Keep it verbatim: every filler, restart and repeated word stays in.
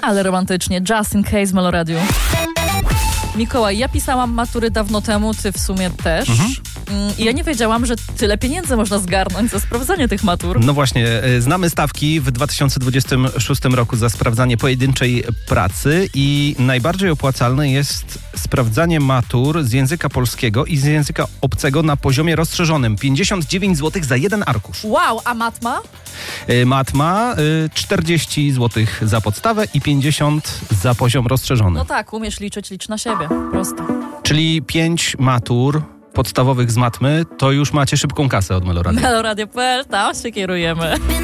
Ale romantycznie. Just in Case, Meloradiu. Mikołaj, ja pisałam matury dawno temu, ty w sumie też. Mhm. I ja nie wiedziałam, że tyle pieniędzy można zgarnąć za sprawdzanie tych matur. No właśnie, znamy stawki w dwa tysiące dwudziestym szóstym roku za sprawdzanie pojedynczej pracy i najbardziej opłacalne jest sprawdzanie matur z języka polskiego i z języka obcego na poziomie rozszerzonym. pięćdziesiąt dziewięć złotych za jeden arkusz. Wow, a matma? Matma czterdzieści złotych za podstawę i pięćdziesiąt za poziom rozszerzony. No tak, umiesz liczyć, licz na siebie. Proste. Czyli pięć matur podstawowych z matmy, to już macie szybką kasę od Meloradia. Meloradio kropka p l, tam się kierujemy.